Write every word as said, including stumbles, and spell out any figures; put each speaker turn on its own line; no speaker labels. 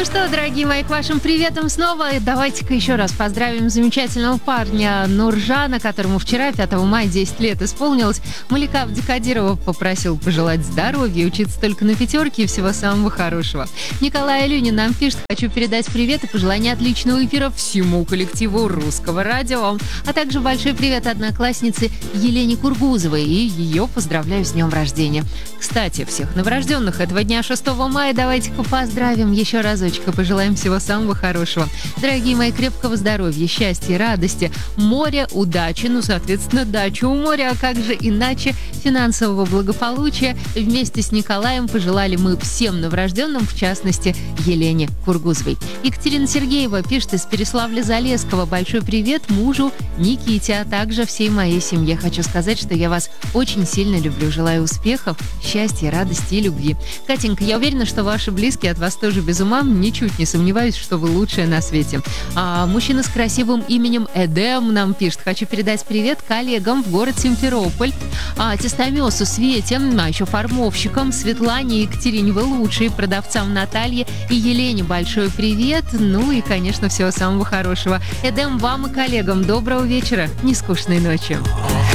что, дорогие мои, к вашим приветам снова. Давайте-ка еще раз поздравим замечательного парня Нуржана, которому вчера, пятого мая, десять лет исполнилось. Малика Абдикадирова попросил пожелать здоровья, учиться только на пятерке и всего самого хорошего. Николай Алюнин нам пишет: хочу передать привет и пожелания отличного эфира всему коллективу Русского радио. А также большой привет однокласснице Елене Кургузовой, и ее поздравляю с днем рождения. Кстати, всех новорожденных этого дня, шестого мая, давайте-ка поздравим еще разочек и пожелаем всего самого хорошего. Дорогие мои, крепкого здоровья, счастья, радости, моря, удачи, ну, соответственно, дачи у моря, а как же иначе, финансового благополучия. Вместе с Николаем пожелали мы всем новорожденным, в частности, Елене Кургузовой. Екатерина Сергеева пишет из Переславля-Залесского: большой привет мужу Никите, а также всей моей семье. Хочу сказать, что я вас очень сильно люблю. Желаю успехов, счастья, радости и любви. Катенька, я уверена, что ваши близкие от вас тоже без ума. Ничуть не сомневаюсь, что вы лучшая на свете. А мужчина с красивым именем Эдем нам пишет: хочу передать привет коллегам в город Симферополь, а, Тестомесу, Свете, а еще формовщикам Светлане и Екатерине, вы лучшие, продавцам Наталье и Елене большой привет. Ну и, конечно, всего самого хорошего. Эдем, вам и коллегам доброго вечера, нескучной ночи.